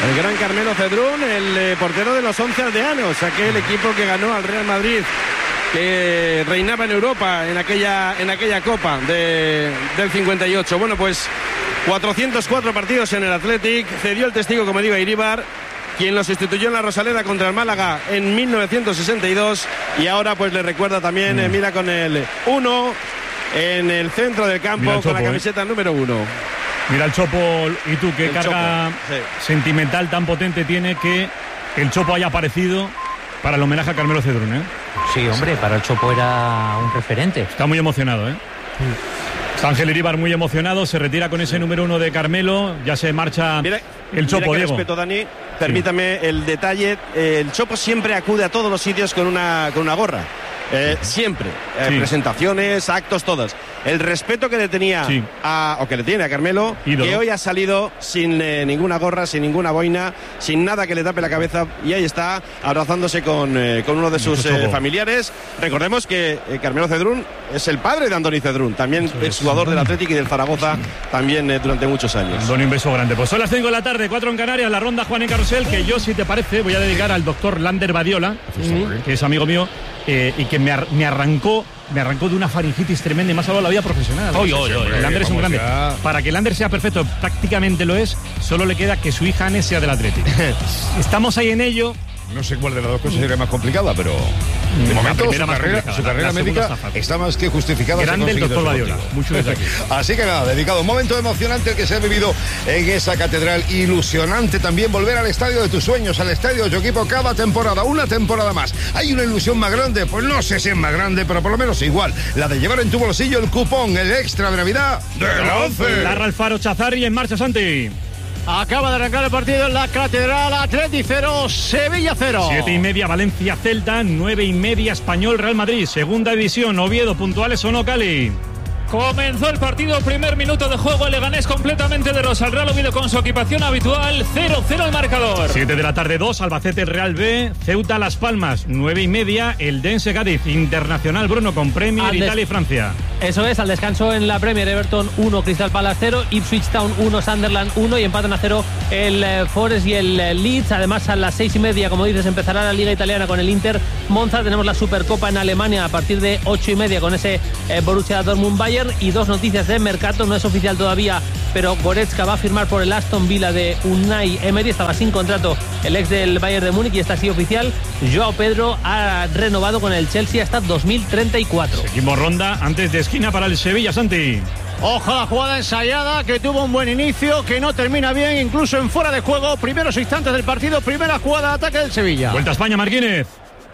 El gran Carmelo Cedrún, el portero de los 11 aldeanos, aquel equipo que ganó al Real Madrid, que reinaba en Europa en aquella Copa del 58. Bueno, pues 404 partidos en el Athletic, cedió el testigo, como digo, a Iríbar, quien lo sustituyó en la Rosaleda contra el Málaga en 1962, y ahora pues le recuerda también, mira, con el 1 en el centro del campo, Chopo, con la camiseta número 1. Mira el Chopo, y tú, qué carga sentimental tan potente tiene que el Chopo haya aparecido para el homenaje a Carmelo Cedrún, ¿eh? Sí, hombre, para el Chopo era un referente. Está muy emocionado, ¿eh? Está Ángel Iríbar muy emocionado, se retira con ese número 1 de Carmelo, ya se marcha el Chopo, mira, Diego. Respeto, Dani, permítame el detalle, el Chopo siempre acude a todos los sitios con una gorra. Siempre, presentaciones, actos, todas. El respeto que le tenía que le tiene a Carmelo, ídolo, que hoy ha salido sin ninguna gorra, sin ninguna boina, sin nada que le tape la cabeza, y ahí está abrazándose con uno de sus familiares. Recordemos que Carmelo Cedrún es el padre de Andoni Cedrún, también exjugador del Athletic y del Zaragoza, también durante muchos años. Andoni, un beso grande. Pues son las 5 de la tarde, 4 en Canarias, la ronda Juan en Carrusel, que yo, si te parece, voy a dedicar al doctor Lander Badiola, que es amigo mío, y que me arrancó de una faringitis tremenda y me ha salvado la vida profesional. Lander es un grande. Para que Lander sea perfecto, prácticamente lo es, solo le queda que su hija Ane sea del Atlético. Estamos ahí en ello. No sé cuál de las dos cosas sería más complicada, pero de momento su carrera médica está más que justificada. Grande el doctor Badiola. Mucho desde aquí. Así que nada, dedicado, un momento emocionante el que se ha vivido en esa catedral. Ilusionante también volver al estadio de tus sueños, al estadio de tu equipo cada temporada, una temporada más. ¿Hay una ilusión más grande? Pues no sé si es más grande, pero por lo menos igual. La de llevar en tu bolsillo el cupón, el extra de Navidad de la 11. Larra Alfaro Chazarri en marcha, Santi. Acaba de arrancar el partido en la Catedral. Athletic 0, Sevilla 0. 7:30 Valencia Celta, 9:30 Español Real Madrid. Segunda división, Oviedo, puntuales o no, Cali. Comenzó el partido, primer minuto de juego, el Leganés completamente de rosa. El Real Oviedo con su equipación habitual, 0-0 el marcador. 7 de la tarde, 2, Albacete Real B, Ceuta Las Palmas, 9:30, el Dense Cádiz, Internacional Bruno con Premier, Italia y Francia. Eso es, al descanso en la Premier, Everton 1, Crystal Palace 0, Ipswich Town 1, Sunderland 1 y empatan a 0 el Forest y el Leeds. Además, a las 6:30, como dices, empezará la Liga Italiana con el Inter Monza. Tenemos la Supercopa en Alemania a partir de 8:30 con ese Borussia Dortmund-Bayern. Y dos noticias de mercado, no es oficial todavía, pero Goretzka va a firmar por el Aston Villa de Unai Emery. Estaba sin contrato el ex del Bayern de Múnich y está así oficial. Joao Pedro ha renovado con el Chelsea hasta 2034. Seguimos ronda antes de esquina para el Sevilla, Santi. Ojo, la jugada ensayada, que tuvo un buen inicio, que no termina bien, incluso en fuera de juego. Primeros instantes del partido, primera jugada de ataque del Sevilla. Vuelta a España, Marquínez.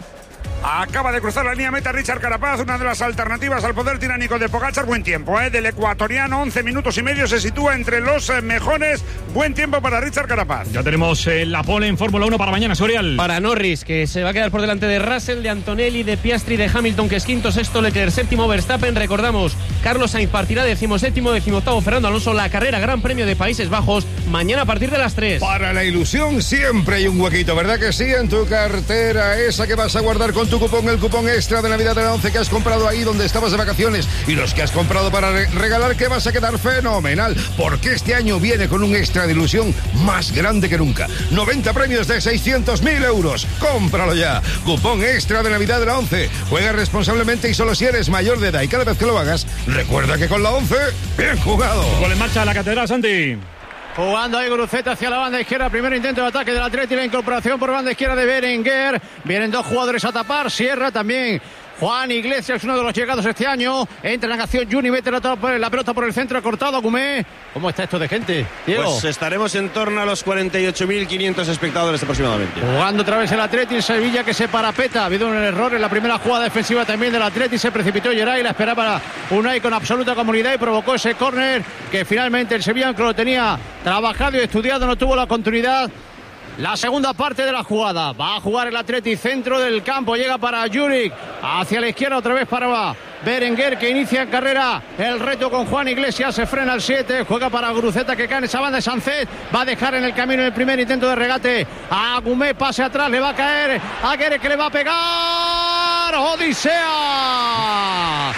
Acaba de cruzar la línea meta Richard Carapaz, una de las alternativas al poder tiránico de Pogačar. Buen tiempo, del ecuatoriano, 11 minutos y medio, se sitúa entre los mejores. Buen tiempo para Richard Carapaz. Ya tenemos la pole en Fórmula 1 para mañana, Sorial. Para Norris, que se va a quedar por delante de Russell, de Antonelli, de Piastri, de Hamilton, que es quinto, sexto Leclerc, séptimo Verstappen. Recordamos, Carlos Sainz partirá 17º, 18º Fernando Alonso. La carrera Gran Premio de Países Bajos, mañana a partir de las 3. Para la ilusión siempre hay un huequito, ¿verdad que sí? En tu cartera, esa que vas a guardar con tu cupón, el cupón extra de Navidad de la 11 que has comprado ahí donde estabas de vacaciones, y los que has comprado para regalar, que vas a quedar fenomenal, porque este año viene con un extra de ilusión más grande que nunca. 90 premios de 600.000 euros. Cómpralo ya. Cupón extra de Navidad de la 11. Juega responsablemente y solo si eres mayor de edad, y cada vez que lo hagas, recuerda que con la 11, bien jugado. Gol en marcha a la Catedral, Santi. Jugando ahí Guruceta hacia la banda izquierda. Primer intento de ataque del Atleti. La incorporación por banda izquierda de Berenguer. Vienen dos jugadores a tapar. Sierra también. Juan Iglesias, uno de los llegados este año. Entra en acción Juni, mete la pelota por el centro, cortado a Gumé. ¿Cómo está esto de gente, Diego? Pues estaremos en torno a los 48.500 espectadores aproximadamente. Jugando otra vez el Atleti en Sevilla, que se parapeta. Ha habido un error en la primera jugada defensiva también del Atleti. Se precipitó Geray, la esperaba Unai con absoluta comodidad y provocó ese córner que finalmente el Sevilla, que lo tenía trabajado y estudiado, no tuvo la continuidad. La segunda parte de la jugada. Va a jugar el Atleti, centro del campo. Llega para Juric. Hacia la izquierda otra vez para Berenguer, que inicia en carrera el reto con Juan Iglesias. Se frena al 7. Juega para Guruceta, que cae en esa banda de Sancet. Va a dejar en el camino el primer intento de regate. A Gumé, pase atrás. Le va a caer a Guerre, que le va a pegar. Odisea.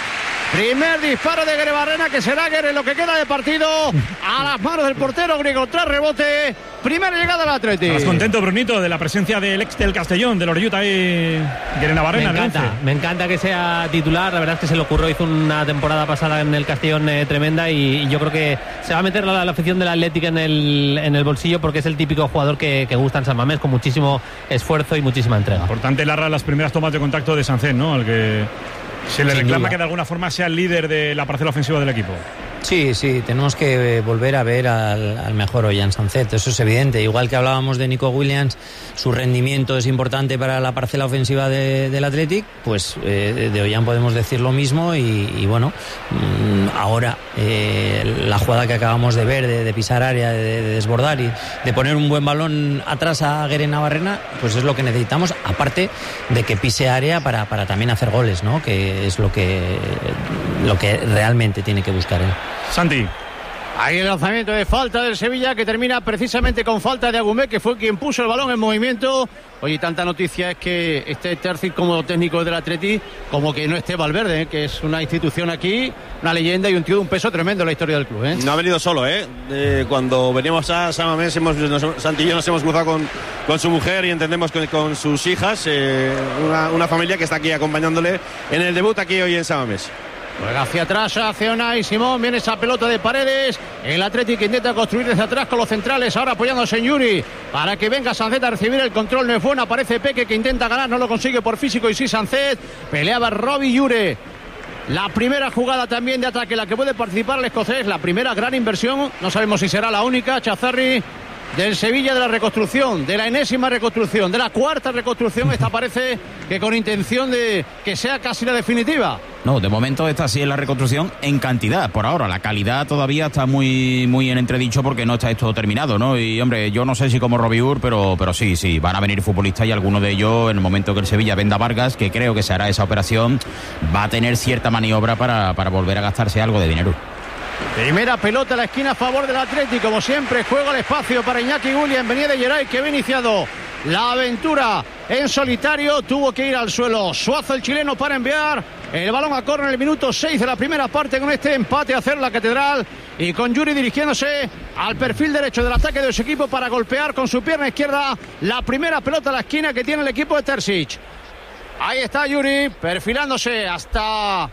Primer disparo de Guerebarrena, que será Guere lo que queda de partido, a las manos del portero griego tras rebote. Primera llegada del Atleti. ¿Estás contento, Brunito, de la presencia del ex del Castellón, del Oreyuta y Guerebarrena? Me encanta que sea titular. La verdad es que se le ocurrió, hizo una temporada pasada en el Castellón tremenda, y yo creo que se va a meter la afición del Atlético en el bolsillo, porque es el típico jugador que gusta en San Mamés, con muchísimo esfuerzo y muchísima entrega. Importante, Larra, las primeras tomas de contacto de Sánchez, ¿no? Al que se le reclama que de alguna forma sea el líder de la parcela ofensiva del equipo. Sí, tenemos que volver a ver al mejor Ollán Sánchez, eso es evidente. Igual que hablábamos de Nico Williams, su rendimiento es importante para la parcela ofensiva del Athletic, pues de Ollán podemos decir lo mismo, y bueno, ahora la jugada que acabamos de ver, de pisar área, de desbordar y de poner un buen balón atrás a Guerebarrena, pues es lo que necesitamos, aparte de que pise área para también hacer goles, ¿no? Que es lo que realmente tiene que buscar él. Santi. Ahí el lanzamiento de falta del Sevilla, que termina precisamente con falta de Agumé, que fue quien puso el balón en movimiento. Oye, tanta noticia es que esté Terzic como técnico del Atleti, como que no esté Valverde, que es una institución aquí, una leyenda y un tío de un peso tremendo en la historia del club. No ha venido solo, cuando veníamos a San Mamés, Santi y yo nos hemos cruzado con su mujer, y entendemos con sus hijas, una familia que está aquí acompañándole en el debut aquí hoy en San Mamés. Juega hacia atrás, hacia Unai Simón, viene esa pelota de Paredes, el Atlético intenta construir desde atrás con los centrales, ahora apoyándose en Yuri, para que venga Sánchez a recibir el control, no es bueno, aparece Peque que intenta ganar, no lo consigue por físico, y sí Sánchez, peleaba Robbie Yure. La primera jugada también de ataque, la que puede participar el escocés, la primera gran inversión, no sabemos si será la única, Chazarri, del Sevilla, de la reconstrucción, de la enésima reconstrucción, de la cuarta reconstrucción. Esta parece que con intención de que sea casi la definitiva. No, de momento esta sí es la reconstrucción en cantidad, por ahora. La calidad todavía está muy en entredicho, porque no está esto terminado, ¿no? Y, hombre, yo no sé si como Robiur, pero sí, van a venir futbolistas, y algunos de ellos, en el momento que el Sevilla venda a Vargas, que creo que se hará esa operación, va a tener cierta maniobra para volver a gastarse algo de dinero. Primera pelota a la esquina a favor del Atlético, como siempre, juego al espacio para Iñaki Williams, venía de Geray, que había iniciado la aventura en solitario, tuvo que ir al suelo Suazo, el chileno, para enviar el balón a córner en el minuto 6 de la primera parte, con este empate a cero la Catedral, y con Yuri dirigiéndose al perfil derecho del ataque de su equipo para golpear con su pierna izquierda la primera pelota a la esquina que tiene el equipo de Terzic. Ahí está Yuri, perfilándose hasta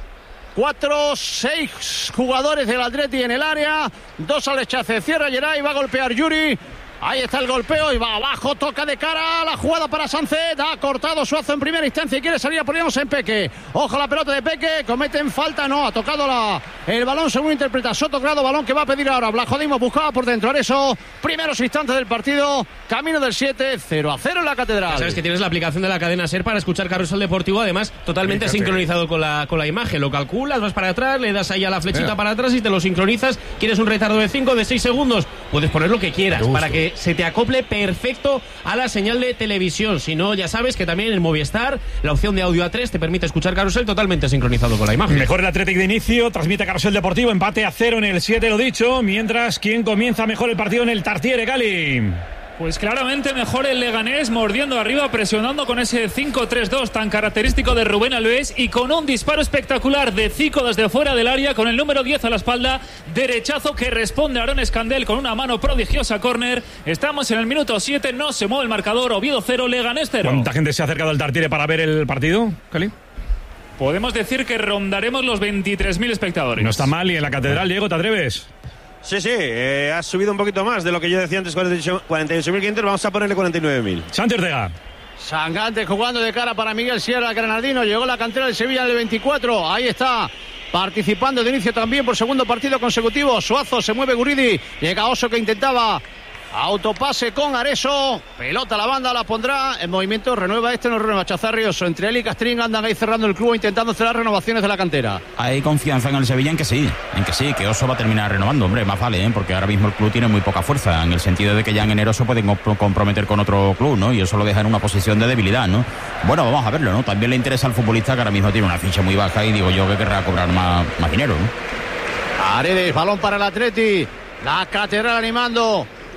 6 jugadores del Atleti en el área, 2 al rechace, cierra Geray, va a golpear Yuri. Ahí está el golpeo y va abajo, toca de cara, la jugada para Sánchez, ha cortado Suazo en primera instancia y quiere salir a ponernos en Peque. Ojo la pelota de Peque, cometen falta, no, ha tocado el balón según interpreta Soto Grado, balón que va a pedir ahora Blajodimos, buscaba por dentro Areso, primeros instantes del partido, camino del 7, 0-0 en la Catedral. Sabes que tienes la aplicación de la cadena SER para escuchar Carrusel Deportivo, además totalmente sincronizado con la imagen, lo calculas, vas para atrás, le das ahí a la flechita para atrás y te lo sincronizas. ¿Quieres un retardo de 5, de 6 segundos? Puedes poner lo que quieras para que se te acople perfecto a la señal de televisión. Si no, ya sabes que también en Movistar la opción de audio A3 te permite escuchar Carrusel totalmente sincronizado con la imagen. Mejor el Athletic de inicio, transmite Carrusel Deportivo, empate a 0 en el 7, lo dicho, mientras quien comienza mejor el partido en el Tartiere, Gali. Pues claramente mejor el Leganés, mordiendo arriba, presionando con ese 5-3-2 tan característico de Rubén Alves, y con un disparo espectacular de Zico desde fuera del área, con el número 10 a la espalda, derechazo que responde a Aaron Escandel con una mano prodigiosa, córner. Estamos en el minuto 7, no se mueve el marcador, Oviedo 0, Leganés 0. ¿Cuánta gente se ha acercado al Tartiere para ver el partido, Cali? Podemos decir que rondaremos los 23.000 espectadores. No está mal, y en la Catedral, Diego, ¿te atreves? Sí, ha subido un poquito más de lo que yo decía antes, 48.500, vamos a ponerle 49.000. Santi Ortega. Sangante jugando de cara para Miguel Sierra, granadino, llegó la cantera del Sevilla en el 24, ahí está, participando de inicio también por segundo partido consecutivo, Suazo, se mueve Guridi, llega Oso que intentaba autopase con Areso, pelota a la banda, la pondrá en movimiento, renueva no renueva Chazarri, Oso, entre él y Castrín andan ahí cerrando el club, intentando hacer las renovaciones de la cantera. Hay confianza en el Sevilla en que sí, que Oso va a terminar renovando, hombre, más vale, porque ahora mismo el club tiene muy poca fuerza, en el sentido de que ya en enero se pueden comprometer con otro club, ¿no? Y eso lo deja en una posición de debilidad, ¿no? Bueno, vamos a verlo, ¿no? También le interesa al futbolista, que ahora mismo tiene una ficha muy baja, y digo yo que querrá cobrar más dinero, ¿no? Paredes, balón para el Atleti, la Catedral animando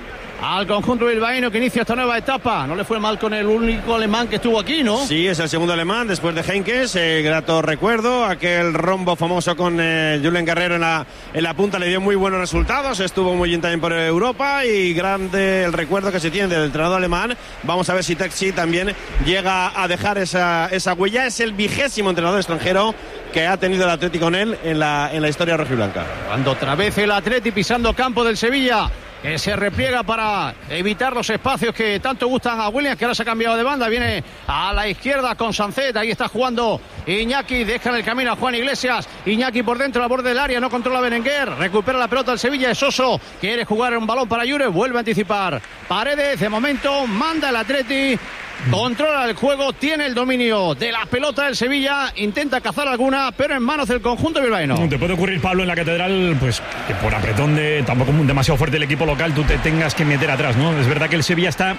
al conjunto bilbaíno que inicia esta nueva etapa. No le fue mal con el único alemán que estuvo aquí, ¿no? Sí, es el segundo alemán después de Heynckes. Grato recuerdo, aquel rombo famoso con Julen Guerrero en la punta le dio muy buenos resultados. Estuvo muy bien también por Europa y grande el recuerdo que se tiene del entrenador alemán. Vamos a ver si Texi también llega a dejar esa huella. Es el 20º entrenador extranjero que ha tenido el Atlético con él en la historia rojiblanca. Cuando otra vez el Atleti pisando campo del Sevilla, que se repliega para evitar los espacios que tanto gustan a Williams, que ahora se ha cambiado de banda, viene a la izquierda con Sancet, ahí está jugando Iñaki, deja en el camino a Juan Iglesias, Iñaki por dentro, al borde del área, no controla Berenguer, recupera la pelota el Sevilla, es Oso, quiere jugar un balón para Jure, vuelve a anticipar Paredes, de momento manda el Atleti, controla el juego, tiene el dominio de la pelota del Sevilla, intenta cazar alguna, pero en manos del conjunto bilbaíno. Te puede ocurrir, Pablo, en la Catedral, pues que por apretón tampoco demasiado fuerte el equipo local, tú te tengas que meter atrás, ¿no? Es verdad que el Sevilla está,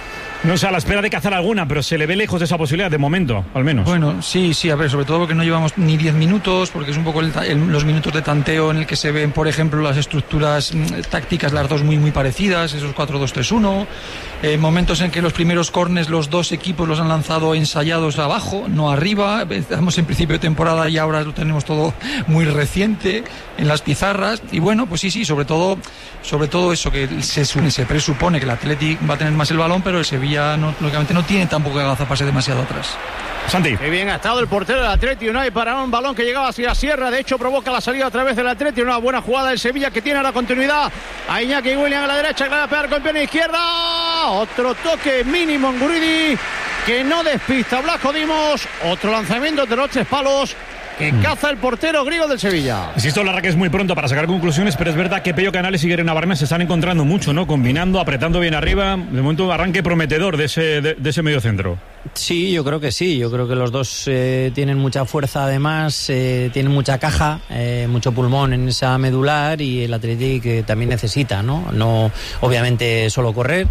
no sé, a la espera de cazar alguna, pero se le ve lejos de esa posibilidad, de momento, al menos. Bueno, sí, a ver, sobre todo porque no llevamos ni 10 minutos, porque es un poco los minutos de tanteo en el que se ven, por ejemplo, las estructuras tácticas, las dos muy parecidas, esos 4-2-3-1, momentos en que los primeros córners los dos equipos los han lanzado ensayados abajo, no arriba. Estamos en principio de temporada y ahora lo tenemos todo muy reciente en las pizarras, y bueno, pues sí, sobre todo eso, que se presupone que el Athletic va a tener más el balón, pero el Sevilla lógicamente no tiene tampoco que agazaparse demasiado atrás. Santi. Qué bien ha estado el portero del Atleti Unai para un balón que llegaba hacia Sierra, de hecho provoca la salida a través del Atleti, una buena jugada del Sevilla que tiene ahora continuidad a Iñaki Williams a la derecha, que va a pegar con pierna izquierda, otro toque mínimo en Guridi que no despista Blasco Dimos, otro lanzamiento de los 3 palos que caza el portero griego del Sevilla. Insisto, la verdad que es muy pronto para sacar conclusiones, pero es verdad que Pello Canales y Guerrero Navarrete se están encontrando mucho, ¿no? Combinando, apretando bien arriba. De momento, arranque prometedor de ese medio centro. Sí, yo creo que sí. Yo creo que los dos tienen mucha fuerza, además, tienen mucha caja, mucho pulmón en esa medular, y el Athletic también necesita, ¿no? No, obviamente, solo correr,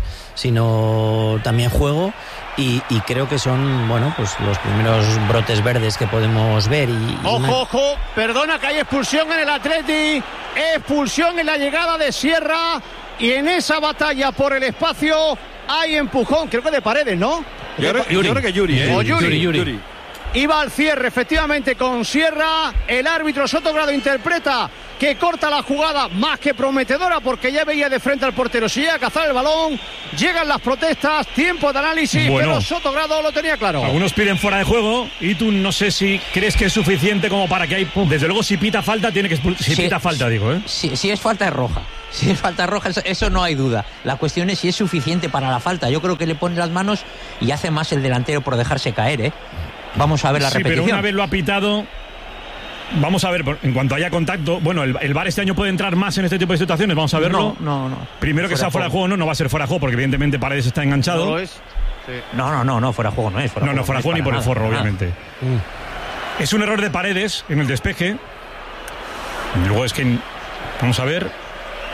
sino también juego. Y creo que son, bueno, pues los primeros brotes verdes que podemos ver. Ojo, perdona que hay expulsión en el Atleti, expulsión en la llegada de Sierra, y en esa batalla por el espacio hay empujón, creo que de Paredes, ¿no? Yo creo que Yuri. Iba al cierre, efectivamente, con Sierra. El árbitro Sotogrado interpreta que corta la jugada, más que prometedora, porque ya veía de frente al portero. Si llega a cazar el balón, llegan las protestas, tiempo de análisis, pero Sotogrado lo tenía claro. Algunos piden fuera de juego, y tú no sé si crees que es suficiente como para que hay... Desde luego, si pita falta, tiene que expulsar. Si pita falta, digo, ¿eh? Si es falta, es roja. Si es falta roja, eso no hay duda. La cuestión es si es suficiente para la falta. Yo creo que le pone las manos y hace más el delantero por dejarse caer, ¿eh? Vamos a ver la repetición. Pero una vez lo ha pitado, vamos a ver, en cuanto haya contacto. Bueno, el VAR este año puede entrar más en este tipo de situaciones, vamos a verlo. No. Primero que sea fuera de juego, no va a ser fuera de juego, porque evidentemente Paredes está enganchado. No lo es. Sí. No, fuera de juego no es. Fuera de juego ni por el forro, obviamente. Es un error de Paredes en el despeje. Luego es que, vamos a ver.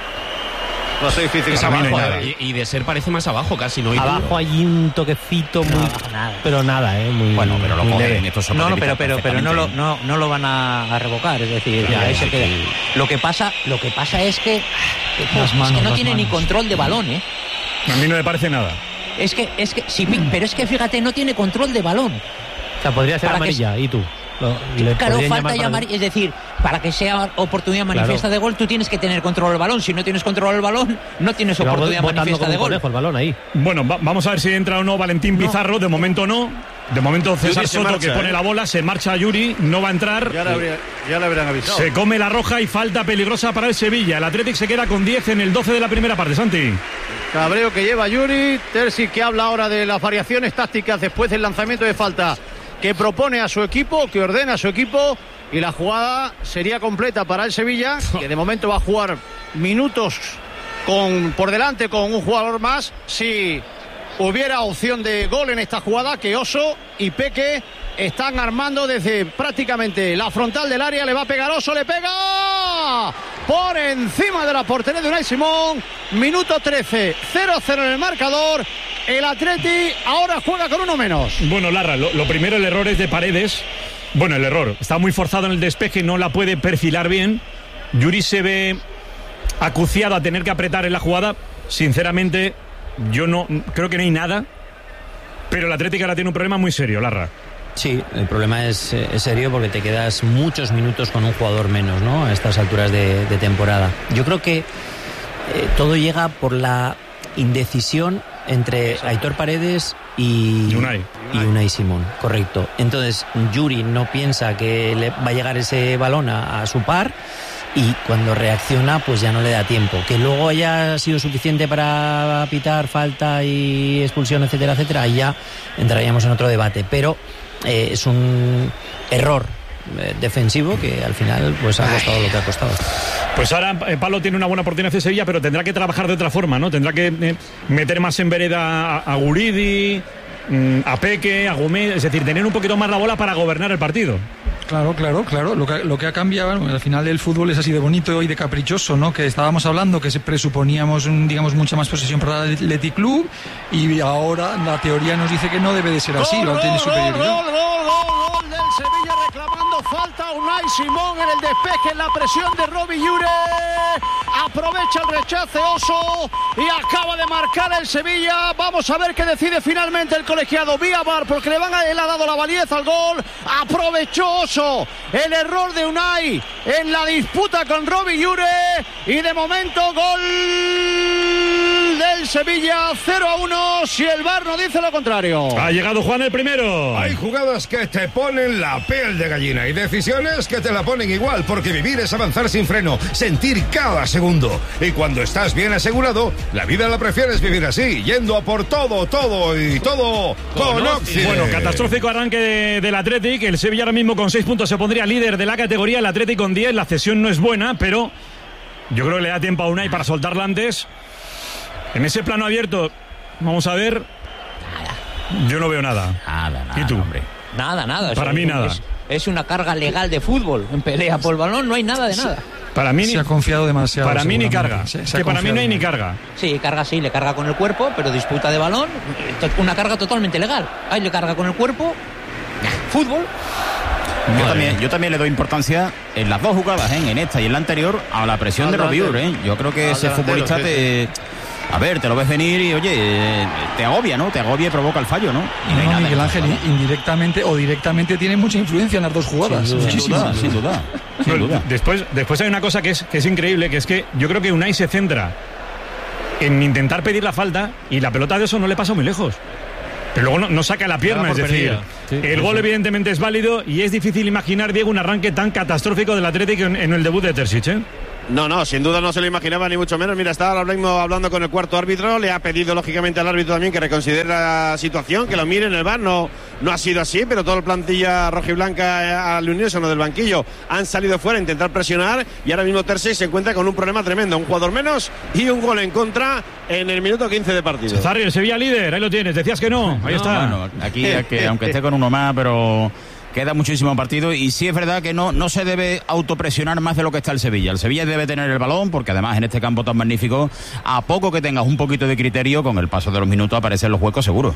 No es difícil. Es abajo, y de ser parece más abajo casi, ¿no? Abajo hay un toquecito muy... nada. Pero nada, muy... Bueno, pero lo cogen estos. No, pero no lo van a revocar, es decir, lo que pasa es que no tiene ni control de balón, ¿eh? A mí no me parece nada. Es que sí, pero es que fíjate, no tiene control de balón. O sea, podría ser amarilla, ¿y tú? Claro, falta ya amarilla, es decir, para que sea oportunidad manifiesta de gol, tú tienes que tener control del balón. Si no tienes control del balón, no tienes oportunidad manifiesta de gol. El balón ahí. Bueno, vamos a ver si entra o no Valentín Pizarro. De momento no. De momento César Soto, que pone la bola, se marcha Yuri, no va a entrar. Ya le habrían avisado. Se come la roja y falta peligrosa para el Sevilla. El Athletic se queda con 10 en el 12 de la primera parte, Santi. Cabreo que lleva Yuri. Terzi, que habla ahora de las variaciones tácticas después del lanzamiento de falta que propone a su equipo, que ordena a su equipo, y la jugada sería completa para el Sevilla, que de momento va a jugar minutos por delante con un jugador más. Si hubiera opción de gol en esta jugada, que Oso y Peque están armando desde prácticamente la frontal del área. Le va a pegar Oso, le pega por encima de la portería de Unai Simón. Minuto 13, 0-0 en el marcador. El Atleti ahora juega con uno menos. Bueno, Larra, lo primero, el error es de Paredes. Bueno, el error, está muy forzado en el despeje, no la puede perfilar bien. Yuri se ve acuciado a tener que apretar en la jugada. sinceramente, yo no creo que no hay nada, pero el Atlético ahora tiene un problema muy serio, Larra. Sí, el problema es serio porque te quedas muchos minutos con un jugador menos, ¿no? A estas alturas de temporada. Yo creo que todo llega por la indecisión entre Aitor Paredes y Unai Simón, correcto. Entonces, Yuri no piensa que le va a llegar ese balón a su par y cuando reacciona pues ya no le da tiempo. Que luego haya sido suficiente para pitar falta y expulsión, etcétera, etcétera, ahí ya entraríamos en otro debate. Pero es un error defensivo que al final pues ha costado lo que ha costado. Pues ahora Pablo tiene una buena oportunidad de Sevilla, pero tendrá que trabajar de otra forma, ¿no? Tendrá que meter más en vereda a Guridi, a Peque, a Gómez, es decir, tener un poquito más la bola para gobernar el partido. Claro. Lo que ha cambiado, bueno, al final el fútbol es así de bonito y de caprichoso, ¿no? Que estábamos hablando que presuponíamos, digamos, mucha más posesión para el Athletic Club y ahora la teoría nos dice que no debe de ser así, lo tiene superioridad. Gol del Sevilla reclamando falta. Unai Simón en el despeje, en la presión de Robbie Llure. Aprovecha el rechace Oso y acaba de marcar el Sevilla. Vamos a ver qué decide finalmente el colegiado vía VAR, porque él ha dado la validez al gol. Aprovechó Oso el error de Unai en la disputa con Robbie Llure y de momento gol del Sevilla 0-1 si el VAR no dice lo contrario. Ha llegado Juan el primero. Hay jugadas que te ponen la piel de gallina y decisiones que te la ponen igual, porque vivir es avanzar sin freno, sentir cada segundo. Y cuando estás bien asegurado, la vida la prefieres vivir así, yendo a por todo con Oxide. Bueno, catastrófico arranque del Athletic. El Sevilla ahora mismo con 6 puntos se pondría líder de la categoría. El Athletic con 10. La cesión no es buena, pero yo creo que le da tiempo a Unai para soltarla antes. En ese plano abierto, vamos a ver. Yo no veo nada. Nada. ¿Y tú? Hombre. Nada. Para mí nada. Es una carga legal de fútbol. En pelea por el balón no hay nada de nada. Para mí se ha confiado demasiado. Para mí ni carga. Que para mí no hay ni carga. Sí, carga sí, le carga con el cuerpo, pero disputa de balón, una carga totalmente legal. Ahí le carga con el cuerpo. Fútbol. Yo también le doy importancia en las dos jugadas, en esta y en la anterior, a la presión de Robbie Llure. Yo creo que ese futbolista a ver, te lo ves venir y, oye, te agobia, ¿no? Te agobia y provoca el fallo, ¿no? No, Miguel Ángel, indirectamente o directamente tiene mucha influencia en las dos jugadas. Sin duda. Después hay una cosa que es increíble, que es que yo creo que Unai se centra en intentar pedir la falta y la pelota de eso no le pasa muy lejos. Pero luego no saca la pierna, es decir, el gol evidentemente es válido y es difícil imaginar, Diego, un arranque tan catastrófico del Atlético en el debut de Terzic, ¿eh? No, sin duda no se lo imaginaba ni mucho menos. Mira, estaba ahora mismo hablando con el cuarto árbitro, le ha pedido lógicamente al árbitro también que reconsidere la situación, que lo mire en el VAR. No ha sido así, pero toda la plantilla rojiblanca al unísono del banquillo han salido fuera a intentar presionar y ahora mismo Terzic se encuentra con un problema tremendo, un jugador menos y un gol en contra en el minuto 15 de partido. Zarri, el Sevilla líder, ahí lo tienes, decías que no, ahí está. Bueno, aquí que aunque esté con uno más, pero queda muchísimo partido y sí es verdad que no se debe autopresionar más de lo que está el Sevilla. El Sevilla debe tener el balón porque además en este campo tan magnífico, a poco que tengas un poquito de criterio, con el paso de los minutos aparecen los huecos seguros.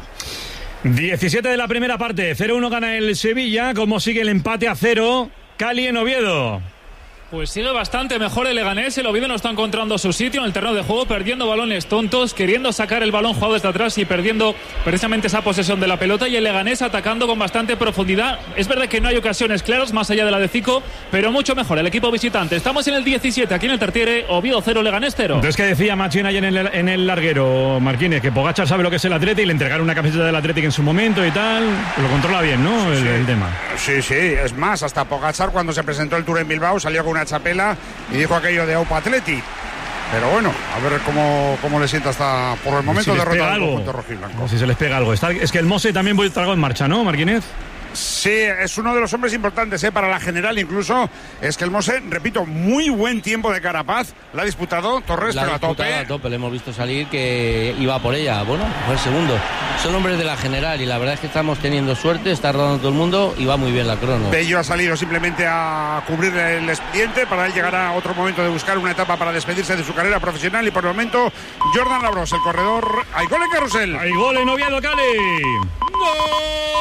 17 de la primera parte, 0-1 gana el Sevilla. ¿Cómo sigue el empate a 0? Cali en Oviedo. Pues sigue bastante mejor el Leganés. El Oviedo no está encontrando su sitio en el terreno de juego, perdiendo balones tontos, queriendo sacar el balón jugado desde atrás y perdiendo precisamente esa posesión de la pelota, y el Leganés atacando con bastante profundidad. Es verdad que no hay ocasiones claras más allá de la de Zico, pero mucho mejor el equipo visitante. Estamos en el 17 aquí en el Tartiere. Oviedo 0, Leganés 0. Entonces, ¿qué decía Machín ayer en el larguero, Marquínez? Que Pogačar sabe lo que es el Athletic y le entregaron una camiseta del Athletic en su momento y tal. Lo controla bien, ¿no? El tema. Sí, es más, hasta Pogačar cuando se presentó el Tour en Bilbao salió con una chapela y dijo aquello de Aupa Athletic. Pero bueno, a ver cómo le sienta hasta por el momento derrotado al conjunto rojiblanco. Si se les pega algo. Es que el Mose también voy a trago en marcha, ¿no, Marquínez? Sí, es uno de los hombres importantes para la general, incluso es que el Mose, repito, muy buen tiempo de Carapaz, la ha disputado Torres, pero a tope. Le hemos visto salir que iba por ella, bueno, fue el segundo. Son hombres de la general y la verdad es que estamos teniendo suerte, está rodando todo el mundo y va muy bien la crono. Bello ha salido simplemente a cubrir el expediente, para él llegará otro momento de buscar una etapa para despedirse de su carrera profesional y por el momento Jordan Labros, el corredor. Hay gol en Carrusel. Hay gol en Oviedo, Cali.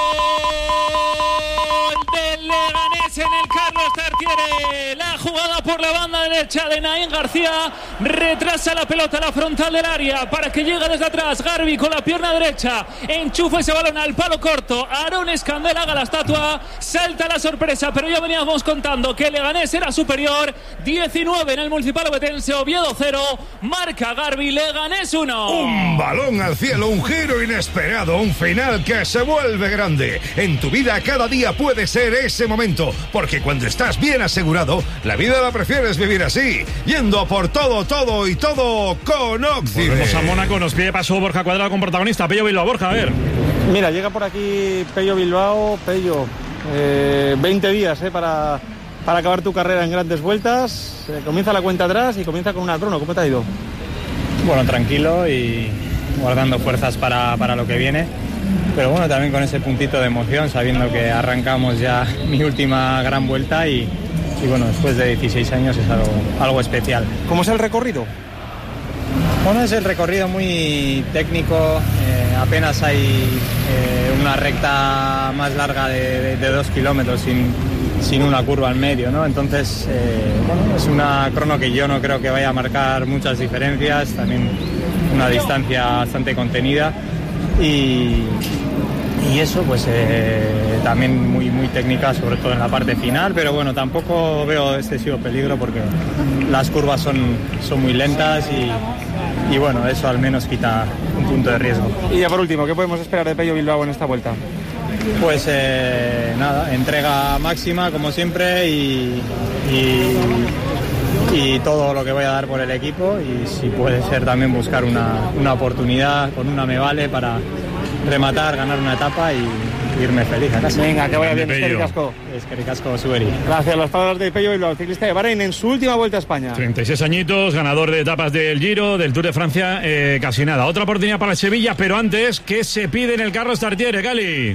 Del Leganés en el Carlos Tartiere. La jugada por la banda derecha de Naín García. Retrasa la pelota a la frontal del área para que llegue desde atrás. Garbi con la pierna derecha. Enchufa ese balón al palo corto. Aarón Escandel haga la estatua. Salta la sorpresa, pero ya veníamos contando que Leganés era superior. 19 en el Municipal Ovetense. Oviedo 0. Marca Garbi. Leganés 1. Un balón al cielo, un giro inesperado, un final que se vuelve grande. En tu vida cada día puede ser ese momento, porque cuando estás bien asegurado, la vida la prefieres vivir así, yendo a por todo, todo y todo con Occibe. Volvemos a Mónaco, nos pide paso Borja Cuadrado con protagonista. Pello Bilbao, Borja, a ver. Mira, llega por aquí Pello Bilbao. Pello, 20 días para acabar tu carrera en grandes vueltas. Comienza la cuenta atrás y comienza con una crono. ¿Cómo te ha ido? Bueno, tranquilo y guardando fuerzas para lo que viene, pero bueno, también con ese puntito de emoción, sabiendo que arrancamos ya mi última gran vuelta y bueno, después de 16 años es algo especial. ¿Cómo es el recorrido? Bueno, es el recorrido muy técnico, apenas hay una recta más larga de 2 kilómetros sin una curva al medio, ¿no? Entonces, bueno, es una crono que yo no creo que vaya a marcar muchas diferencias, también una distancia bastante contenida y eso pues también muy técnica, sobre todo en la parte final, pero bueno, tampoco veo excesivo peligro porque las curvas son muy lentas y bueno, eso al menos quita un punto de riesgo. Y ya por último, ¿qué podemos esperar de Pello Bilbao en esta vuelta? Pues nada, entrega máxima como siempre y todo lo que voy a dar por el equipo y si puede ser también buscar una oportunidad, con una me vale para rematar, ganar una etapa y irme feliz a casa. Venga, que vaya bien, Eskerrik asko. Eskerrik asko, Suberi. Gracias, las palabras de Pello Bilbao, ciclista de Bahrein en su última vuelta a España. 36 añitos, ganador de etapas del Giro, del Tour de Francia, casi nada. Otra oportunidad para el Sevilla, pero antes, ¿qué se pide en el Carlos Tartiere, Cali?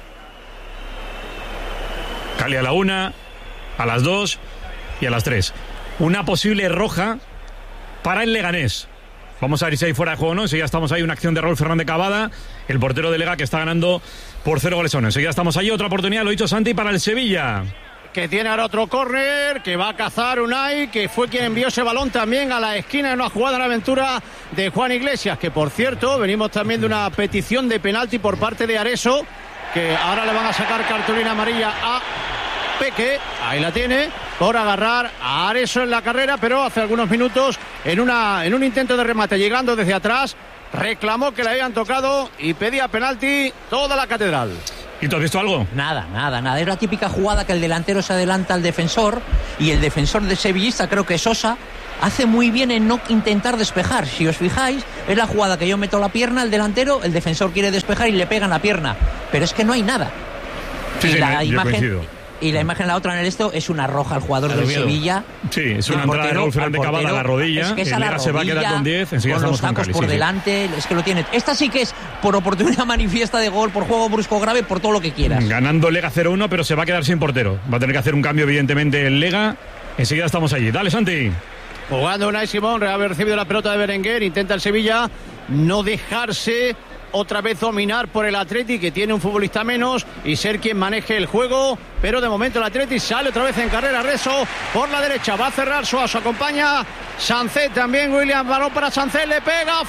Cali a la 1, a las 2 y a las 3. Una posible roja para el Leganés. Vamos a ver si hay fuera de juego o no. Enseguida estamos ahí, una acción de Raúl Fernández Cavada, el portero de Lega que está ganando por 0 goles a 1. Enseguida estamos ahí, otra oportunidad, lo ha dicho Santi, para el Sevilla. Que tiene ahora otro córner, que va a cazar Unai, que fue quien envió ese balón también a la esquina en una jugada de la aventura de Juan Iglesias, que por cierto, venimos también de una petición de penalti por parte de Areso, que ahora le van a sacar cartulina amarilla a Peque, ahí la tiene, por agarrar a Areso en la carrera, pero hace algunos minutos en un intento de remate llegando desde atrás, reclamó que le habían tocado y pedía penalti toda la catedral. ¿Y tú has visto algo? Nada. Es la típica jugada que el delantero se adelanta al defensor y el defensor de sevillista, creo que Sosa, hace muy bien en no intentar despejar. Si os fijáis, es la jugada que yo meto la pierna, el delantero, el defensor quiere despejar y le pegan la pierna. Pero es que no hay nada. Sí, la imagen. Y la imagen, la otra en el esto, es una roja al jugador del Sevilla. Sí, es una entrada de Raúl Fernández Cavada a la rodilla. Es que el Lega se va a quedar con 10. Enseguida con los tacos por delante. Es que lo tiene. Esta sí que es por oportunidad manifiesta de gol, por juego brusco grave, por todo lo que quieras. Ganando Lega 0-1, pero se va a quedar sin portero. Va a tener que hacer un cambio, evidentemente, el Lega. Enseguida estamos allí. Dale, Santi. Jugando Unai Simón, ha recibido la pelota de Berenguer. Intenta el Sevilla no dejarse otra vez dominar por el Atleti, que tiene un futbolista menos, y ser quien maneje el juego, pero de momento el Atleti sale otra vez en carrera. Reso por la derecha, va a cerrar Suazo, acompaña Sancet también, William, balón para Sancet, le pega,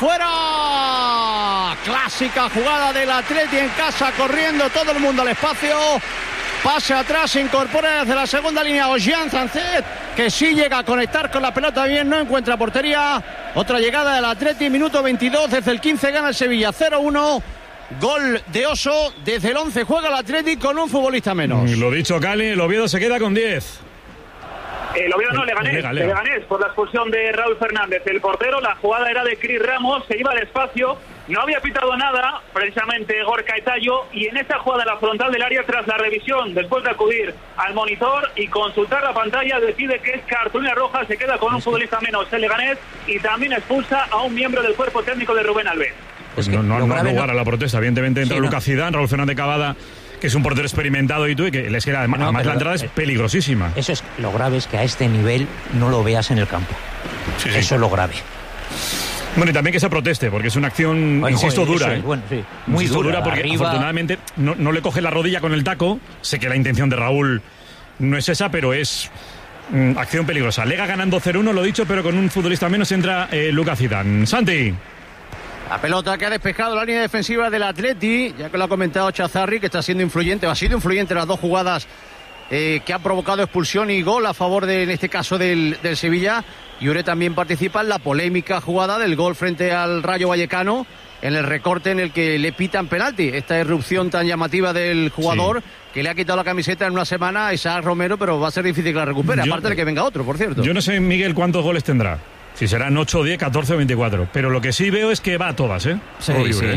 fuera. Clásica jugada del Atleti en casa, corriendo todo el mundo al espacio. Pase atrás, se incorpora desde la segunda línea Ojean Sancet, que sí llega a conectar con la pelota bien, no encuentra portería. Otra llegada del Atleti, minuto 22, desde el 15 gana el Sevilla 0-1. Gol de Oso, desde el 11 juega el Atleti con un futbolista menos. Lo dicho, Cali, el Oviedo se queda con 10. El Oviedo no, Leganés por la expulsión de Raúl Fernández, el portero. La jugada era de Cris Ramos, se iba al espacio, no había pitado nada, precisamente Gorka Etayo, y en esta jugada la frontal del área, tras la revisión, después de acudir al monitor y consultar la pantalla, decide que es cartulina roja, se queda con un futbolista menos el Leganés y también expulsa a un miembro del cuerpo técnico de Rubén Alves. Pues no lugar a la protesta, evidentemente entra Lucas Zidane, Raúl Fernández Cavada, que es un portero experimentado y que les queda, además la entrada es peligrosísima. Eso es, lo grave es que a este nivel no lo veas en el campo. Sí. Eso es lo grave. Bueno, y también que se proteste, porque es una acción, insisto, dura. Bueno, sí. Muy dura, porque arriba. Afortunadamente no le coge la rodilla con el taco. Sé que la intención de Raúl no es esa, pero es acción peligrosa. Lega ganando 0-1, lo dicho, pero con un futbolista menos entra Lucas Zidane. Santi. La pelota que ha despejado la línea defensiva del Atleti, ya que lo ha comentado Chazarri, que está siendo influyente, o ha sido influyente en las dos jugadas que han provocado expulsión y gol a favor de, en este caso, del Sevilla. Yure también participa en la polémica jugada del gol frente al Rayo Vallecano, en el recorte en el que le pitan penalti. Esta irrupción tan llamativa del jugador, que le ha quitado la camiseta en una semana a Isaac Romero, pero va a ser difícil que la recupere, aparte de que venga otro, por cierto. Yo no sé, Miguel, cuántos goles tendrá. Si serán 8, 10, 14 o 24. Pero lo que sí veo es que va a todas, ¿eh? Sí.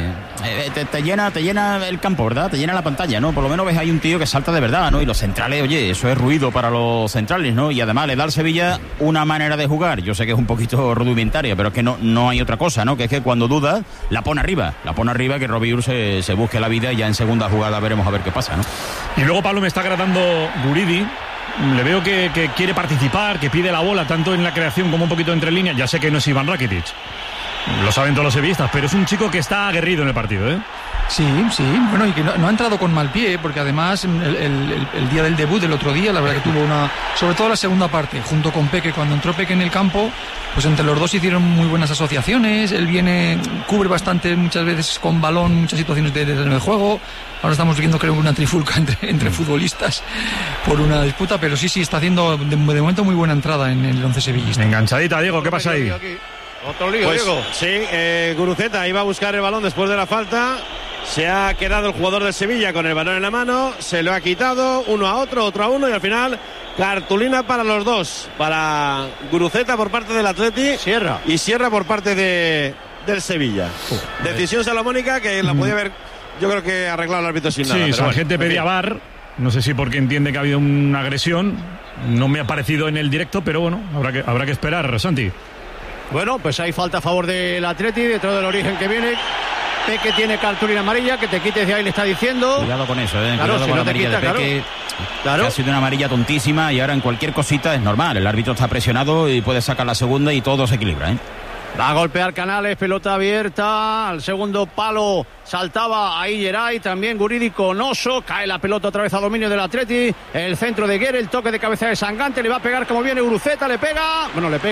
Te llena el campo, ¿verdad? Te llena la pantalla, ¿no? Por lo menos ves ahí un tío que salta de verdad, ¿no? Y los centrales, oye, eso es ruido para los centrales, ¿no? Y además le da al Sevilla una manera de jugar. Yo sé que es un poquito rudimentaria, pero es que no hay otra cosa, ¿no? Que es que cuando duda, la pone arriba, que Robiur se busque la vida y ya en segunda jugada veremos a ver qué pasa, ¿no? Y luego, Pablo, me está agradando Guridi. Le veo que quiere participar, que pide la bola tanto en la creación como un poquito entre líneas. Ya sé que no es Iván Rakitic, lo saben todos los sevillistas, pero es un chico que está aguerrido en el partido, ¿eh? Sí, bueno, y que no ha entrado con mal pie, porque además el día del debut, del otro día, la verdad que tuvo sobre todo la segunda parte, junto con Peque, cuando entró Peque en el campo, pues entre los dos hicieron muy buenas asociaciones. Él cubre bastante muchas veces con balón muchas situaciones del juego. Ahora estamos viendo, creo, una trifulca entre futbolistas por una disputa, pero sí, está haciendo de momento muy buena entrada en el 11 sevillista. Enganchadita, Diego, ¿qué pasa ahí? Otro lío, pues, Diego. Sí, Guruceta iba a buscar el balón después de la falta. Se ha quedado el jugador de Sevilla con el balón en la mano. Se lo ha quitado uno a otro, otro a uno. Y al final, cartulina para los dos. Para Guruceta por parte del Atleti. Y Sierra por parte del Sevilla. Decisión salomónica que la podía haber, yo creo que arreglado el árbitro sin nada. Sí, la gente pedía VAR. No sé si porque entiende que ha habido una agresión. No me ha parecido en el directo, pero bueno, habrá que esperar, Santi. Bueno, pues hay falta a favor del Atleti, dentro del origen que viene. Peque tiene cartulina amarilla, que te quites de ahí, le está diciendo. Cuidado con eso, Claro, cuidado si con no la amarilla de Peque. Claro. Que ha sido una amarilla tontísima y ahora en cualquier cosita es normal. El árbitro está presionado y puede sacar la segunda y todo se equilibra, ¿eh? Va a golpear Canales, pelota abierta, al segundo palo saltaba ahí Geray, también Guridi con Oso, cae la pelota otra vez a dominio del Atleti, el centro de Guerre, el toque de cabeza de Sangante, le va a pegar como viene Guruceta, le pega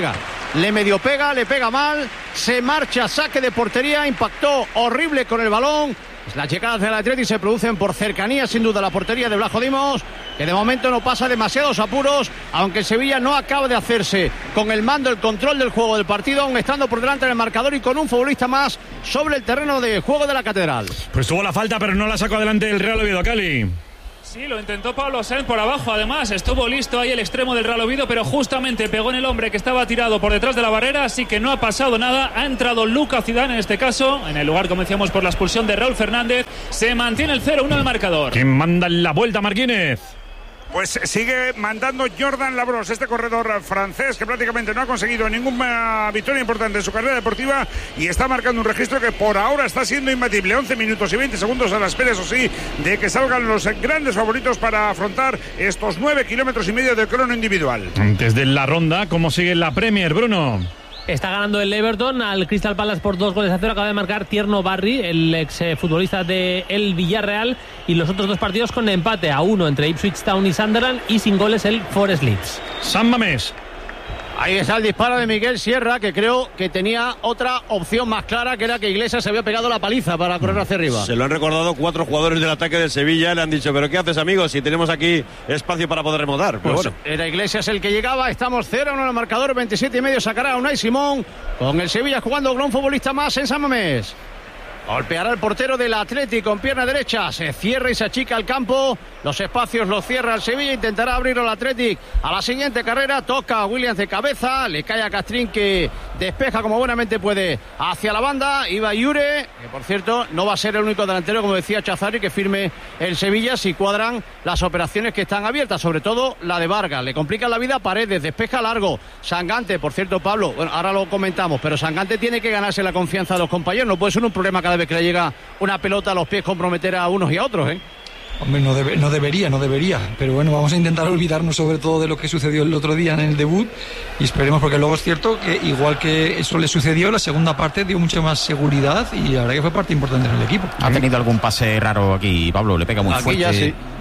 le pega mal, se marcha, saque de portería, impactó horrible con el balón. Las llegadas del Atleti se producen por cercanía, sin duda, la portería de Blajo Dimos, que de momento no pasa demasiados apuros, aunque el Sevilla no acaba de hacerse con el mando, el control del juego del partido, aún estando por delante del marcador y con un futbolista más sobre el terreno de juego de la Catedral. Pues tuvo la falta, pero no la sacó adelante el Real Oviedo, Cali. Sí, lo intentó Pablo Sáenz por abajo, además estuvo listo ahí el extremo del Real Oviedo, pero justamente pegó en el hombre que estaba tirado por detrás de la barrera, así que no ha pasado nada. Ha entrado Lucas Zidane en este caso, en el lugar, como decíamos, por la expulsión de Raúl Fernández. Se mantiene el 0-1 el marcador. ¿Quién manda en la vuelta, Marquínez? Pues sigue mandando Jordan Labros, este corredor francés que prácticamente no ha conseguido ninguna victoria importante en su carrera deportiva y está marcando un registro que por ahora está siendo imbatible. 11 minutos y 20 segundos a la espera, eso sí, de que salgan los grandes favoritos para afrontar estos 9 kilómetros y medio de crono individual. Antes de la ronda, ¿cómo sigue la Premier, Bruno? Está ganando el Everton al Crystal Palace por 2-0. Acaba de marcar Tierno Barry, el ex futbolista de el Villarreal. Y los otros dos partidos con empate a 1 entre Ipswich Town y Sunderland. Y sin goles el Forest Leeds. San Mamés. Ahí está el disparo de Miguel Sierra, que creo que tenía otra opción más clara, que era que Iglesias se había pegado la paliza para correr hacia arriba. Se lo han recordado 4 jugadores del ataque del Sevilla. Le han dicho, ¿pero qué haces, amigos? Si tenemos aquí espacio para poder remontar. Pero pues bueno. Era Iglesias el que llegaba. Estamos 0-1 en el marcador. 27,5 sacará a Unai Simón. Con el Sevilla jugando con un futbolista más en San Mamés. Golpeará el portero del Atleti con pierna derecha. Se cierra y se achica el campo. Los espacios los cierra el Sevilla. Intentará abrirlo el Athletic a la siguiente carrera. Toca a Williams de cabeza. Le cae a Castrín, que despeja como buenamente puede hacia la banda. Iba Yure, que por cierto no va a ser el único delantero, como decía Chazarri, que firme el Sevilla si cuadran las operaciones que están abiertas. Sobre todo la de Vargas. Le complica la vida a Paredes. Despeja largo. Sangante, por cierto, Pablo, bueno, ahora lo comentamos, pero Sangante tiene que ganarse la confianza de los compañeros. No puede ser un problema cada vez que le llega una pelota a los pies comprometer a unos y a otros, ¿eh? Hombre, no debería, pero bueno, vamos a intentar olvidarnos sobre todo de lo que sucedió el otro día en el debut y esperemos, porque luego es cierto que igual que eso le sucedió, la segunda parte dio mucha más seguridad y la verdad que fue parte importante en el equipo. ¿Ha tenido algún pase raro aquí, Pablo? Le pega muy fuerte. Ya sí.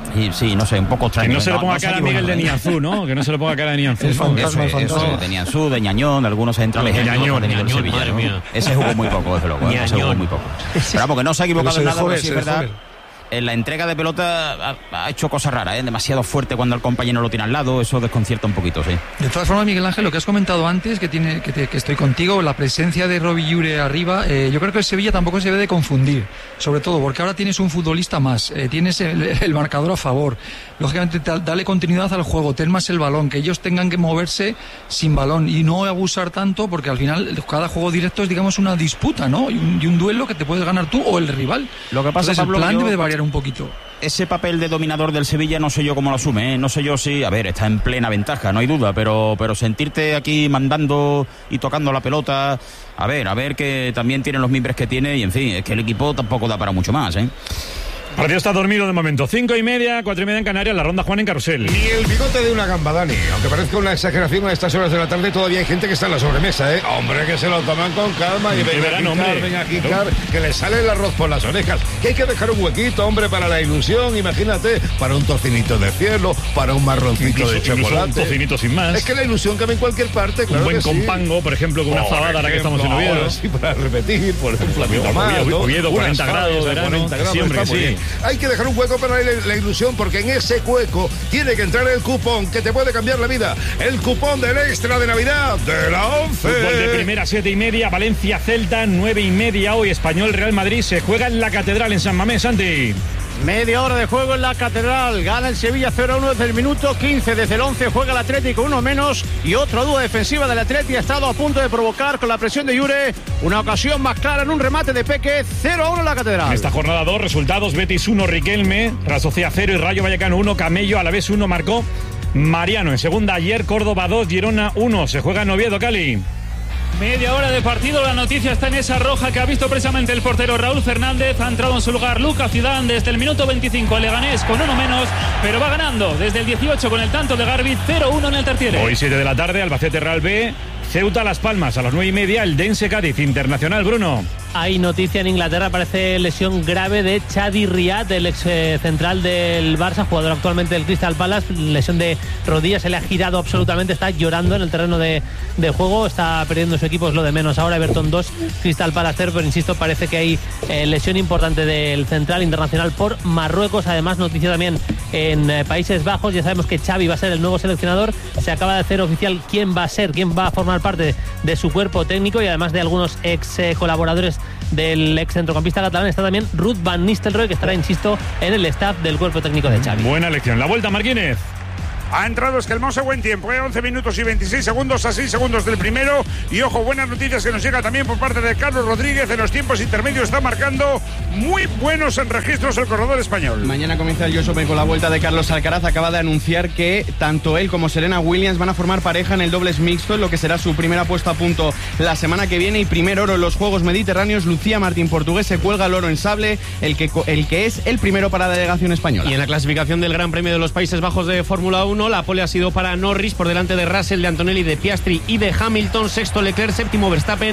Y sí, no sé, un poco extraño. Que no se le ponga cara a Miguel de Nianzú, ¿no? Que no se le ponga cara de Nianzú. Eso, de Nianzú, de Ñañón, de algunos centrales. De Ñañón, madre mía. Ese jugó muy poco, desde luego. Ese jugó muy poco. Pero vamos, que no se ha equivocado en nada, porque sí es verdad. En la entrega de pelota ha hecho cosas raras, demasiado fuerte cuando el compañero lo tiene al lado, eso desconcierta un poquito, sí. De todas formas, Miguel Ángel, lo que has comentado antes, que estoy contigo, la presencia de Robbie Llure arriba, yo creo que el Sevilla tampoco se debe de confundir, sobre todo porque ahora tienes un futbolista más, tienes el marcador a favor, lógicamente dale continuidad al juego, ten más el balón, que ellos tengan que moverse sin balón y no abusar tanto, porque al final cada juego directo es, digamos, una disputa, ¿no? Y un duelo que te puedes ganar tú o el rival. Lo que pasa, entonces, Pablo, el plan debe de variar un poquito. Ese papel de dominador del Sevilla no sé yo cómo lo asume, ¿eh? No sé yo si, a ver, está en plena ventaja, no hay duda, pero sentirte aquí mandando y tocando la pelota, a ver que también tiene los mimbres que tiene y en fin, es que el equipo tampoco da para mucho más, ¿eh? El partido está dormido de momento. 5:30, 4:30 en Canarias, la ronda Juan en Carrusel. Ni el bigote de una gamba, Dani. Aunque parezca una exageración a estas horas de la tarde, todavía hay gente que está en la sobremesa, ¿eh? Hombre, que se lo toman con calma y venga a jicar, que le sale el arroz por las orejas. Que hay que dejar un huequito, hombre, para la ilusión, imagínate, para un tocinito de cielo, para un marroncito de chocolate. Un tocinito sin más. Es que la ilusión cabe en cualquier parte, claro. Un buen que compango, sí. por ejemplo, con una fabada, ahora que estamos en Oviedo. Sí, para repetir, por ejemplo, Oviedo, 40 grados, verano. Sí, hombre, sí. Hay que dejar un hueco para la ilusión, porque en ese hueco tiene que entrar el cupón que te puede cambiar la vida, el cupón del extra de Navidad de la 11. Fútbol de primera, 7:30, Valencia Celta, 9:30 hoy, Español Real Madrid, se juega en la Catedral en San Mamés, Santi. Media hora de juego en la Catedral, gana el Sevilla 0-1 desde el minuto 15, desde el 11 juega el Atlético, uno menos, y otra duda defensiva del Atlético ha estado a punto de provocar con la presión de Llure una ocasión más clara en un remate de Peque. 0-1 en la Catedral. En esta jornada 2, resultados: Betis 1, Riquelme, Real Sociedad 0 y Rayo Vallecano 1, Camello, Alavés 1, marcó Mariano. En segunda, ayer Córdoba 2, Girona 1, se juega en Oviedo, Cali. Media hora de partido, la noticia está en esa roja que ha visto precisamente el portero Raúl Fernández. Ha entrado en su lugar Lucas Zidane desde el minuto 25, el Leganés con uno menos, pero va ganando desde el 18 con el tanto de Garbi, 0-1 en el tertiere. Hoy 7 de la tarde, Albacete Real B, Ceuta Las Palmas, a las 9:30, el Dense Cádiz, Internacional, Bruno. Hay noticia en Inglaterra, parece lesión grave de Chadi Riad, el ex central del Barça, jugador actualmente del Crystal Palace, lesión de rodilla, se le ha girado absolutamente, está llorando en el terreno de juego, está perdiendo su equipo, es lo de menos ahora. Everton 2, Crystal Palace 0, pero insisto, parece que hay lesión importante del central internacional por Marruecos. Además, noticia también en Países Bajos, ya sabemos que Xavi va a ser el nuevo seleccionador, se acaba de hacer oficial quién va a formar parte de su cuerpo técnico, y además de algunos ex colaboradores del ex centrocampista catalán, está también Ruud van Nistelrooy, que estará, insisto, en el staff del cuerpo técnico de Xavi. Buena elección. La vuelta, Marquínez. Ha entrado Esquelmoso, buen tiempo, 11 minutos y 26 segundos a 6 segundos del primero. Y ojo, buenas noticias que nos llega también por parte de Carlos Rodríguez. En los tiempos intermedios está marcando muy buenos registros el corredor español. Mañana comienza el US Open con la vuelta de Carlos Alcaraz. Acaba de anunciar que tanto él como Serena Williams van a formar pareja en el dobles mixto, en lo que será su primera puesta a punto la semana que viene. Y primer oro en los Juegos Mediterráneos. Lucía Martín, portugués, se cuelga el oro en sable, el que es el primero para la delegación española. Y en la clasificación del Gran Premio de los Países Bajos de Fórmula 1, la pole ha sido para Norris, por delante de Russell, de Antonelli, de Piastri y de Hamilton. Sexto Leclerc, séptimo Verstappen,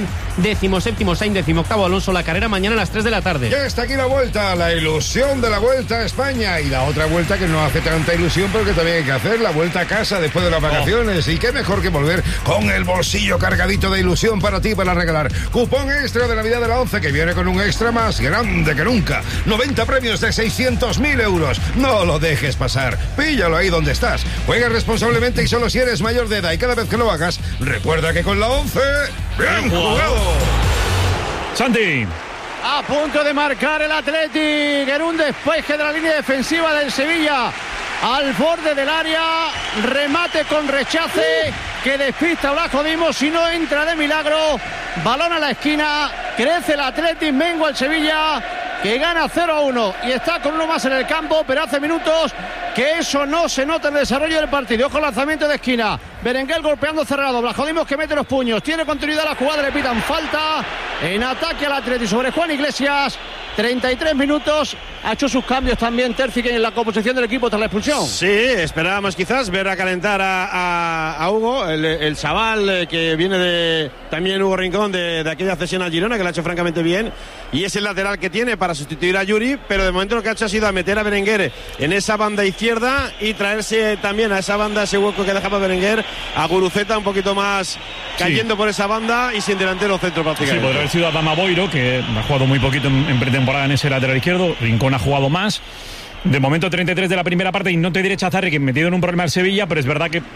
17º Sainz, 18º Alonso. La carrera mañana a las 3 de la tarde. Ya está aquí la vuelta, la ilusión de la Vuelta a España, y la otra vuelta que no hace tanta ilusión, pero que también hay que hacer, la vuelta a casa después de las vacaciones. Y qué mejor que volver con el bolsillo cargadito de ilusión para ti, para regalar. Cupón extra de Navidad de la 11, que viene con un extra más grande que nunca. 90 premios de 600.000 euros. No lo dejes pasar. Píllalo ahí donde estás. Juega responsablemente y solo si eres mayor de edad, y cada vez que lo hagas, recuerda que con la 11, ¡bien jugado! Santi. A punto de marcar el Athletic en un despeje de la línea defensiva del Sevilla al borde del área, remate con rechace que despista Blas Dimos y no entra de milagro, balón a la esquina, crece el Athletic, mengua el Sevilla, que gana 0-1 y está con uno más en el campo, pero hace minutos que eso no se nota en el desarrollo del partido. Ojo, lanzamiento de esquina, Berenguer golpeando cerrado. Blajodimos que mete los puños. Tiene continuidad la jugada, le pitan falta. En ataque al Atleti sobre Juan Iglesias. 33 minutos. Ha hecho sus cambios también Terzi en la composición del equipo tras la expulsión. Sí, esperábamos quizás ver a calentar a Hugo, el chaval que viene de también Hugo Rincón de aquella cesión al Girona, que lo ha hecho francamente bien, y es el lateral que tiene para sustituir a Yuri, pero de momento lo que ha hecho ha sido a meter a Berenguer en esa banda izquierda y traerse también a esa banda, ese hueco que dejaba Berenguer, a Guruceta un poquito más cayendo por esa banda y sin delantero centro prácticamente. Sí, podría haber sido Adama Boiro, que ha jugado muy poquito en pretemporada en ese lateral izquierdo. Rincón ha jugado más. De momento 33 de la primera parte, y no te diré, Chazarri, que metido en un problema el Sevilla, pero es verdad que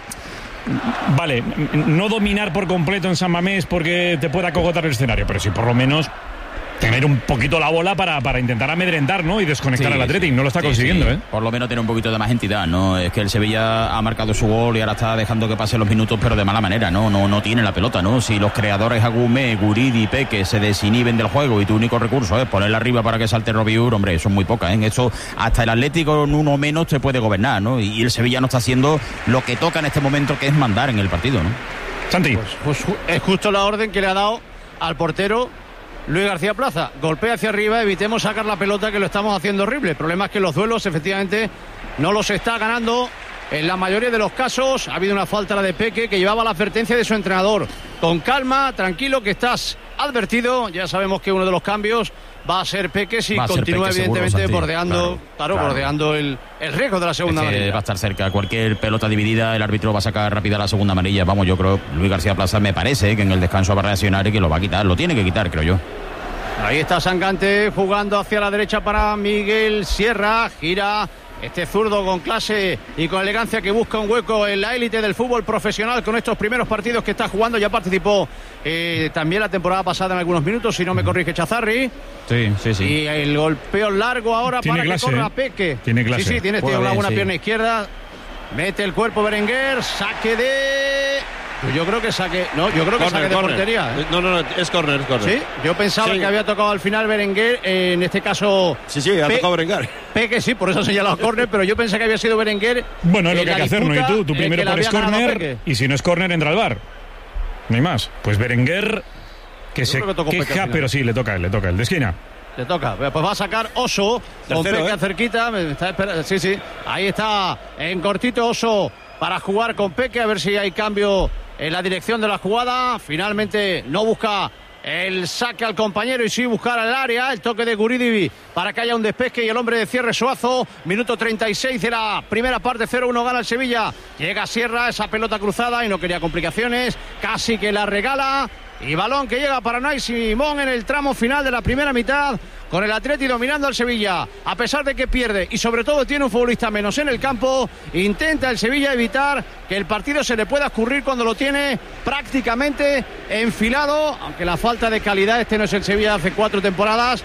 vale, no dominar por completo en San Mamés porque te pueda acogotar el escenario, pero sí por lo menos tener un poquito la bola para intentar amedrentar, ¿no? Y desconectar al Athletic. No lo está consiguiendo, sí. Por lo menos tener un poquito de más entidad, ¿no? Es que el Sevilla ha marcado su gol y ahora está dejando que pasen los minutos, pero de mala manera, ¿no? No tiene la pelota, ¿no? Si los creadores Agumé, Guridi, Peque se desinhiben del juego y tu único recurso es ponerla arriba para que salte Robiur, hombre, son muy pocas, ¿eh? Eso hasta el Atlético en uno menos te puede gobernar, ¿no? Y el Sevilla no está haciendo lo que toca en este momento, que es mandar en el partido, ¿no? Santi. Pues es justo la orden que le ha dado al portero Luis García Plaza. Golpea hacia arriba, evitemos sacar la pelota, que lo estamos haciendo horrible. El problema es que los duelos efectivamente no los está ganando en la mayoría de los casos. Ha habido una falta, la de Peque, que llevaba la advertencia de su entrenador. Con calma, tranquilo, que estás advertido. Ya sabemos que uno de los cambios va a ser Peque si continúa Peque, evidentemente seguro, bordeando, claro, bordeando el riesgo de la segunda amarilla. Va a estar cerca, cualquier pelota dividida, el árbitro va a sacar rápida la segunda amarilla. Vamos, yo creo, Luis García Plaza me parece que en el descanso va a reaccionar y que lo va a quitar, lo tiene que quitar, creo yo. Ahí está Sangante jugando hacia la derecha para Miguel Sierra, gira este zurdo con clase y con elegancia, que busca un hueco en la élite del fútbol profesional con estos primeros partidos que está jugando. Ya participó también la temporada pasada en algunos minutos, si no me corrige Chazarri. Sí. Y el golpeo largo ahora para que corra Peque. Tiene clase. Sí, tiene una buena pierna izquierda. Mete el cuerpo Berenguer, saque de... Yo creo que saque... No, yo creo que saque de portería. No, es córner. Sí, yo pensaba que había tocado al final Berenguer, en este caso... Sí, ha tocado Berenguer. Peque, sí, por eso ha señalado córner, pero yo pensé que había sido Berenguer. Bueno, es lo que hay que hacer, ¿no? Y tú primero pones córner, y si no es córner, entra al VAR. No hay más. Pues Berenguer, que se queja, pero sí, le toca él, de esquina. Le toca, pues va a sacar Oso, con Peque cerquita, está esperando, sí, ahí está, en cortito Oso, para jugar con Peque, a ver si hay cambio en la dirección de la jugada. Finalmente no busca el saque al compañero y sí buscar al área, el toque de Guridi para que haya un despeje y el hombre de cierre Suazo. Minuto 36 de la primera parte, 0-1 gana el Sevilla. Llega Sierra, esa pelota cruzada y no quería complicaciones, casi que la regala. Y balón que llega para Unai Simón en el tramo final de la primera mitad, con el Atleti dominando al Sevilla, a pesar de que pierde y sobre todo tiene un futbolista menos en el campo. Intenta el Sevilla evitar que el partido se le pueda escurrir cuando lo tiene prácticamente enfilado, aunque la falta de calidad, este no es el Sevilla de hace 4 temporadas,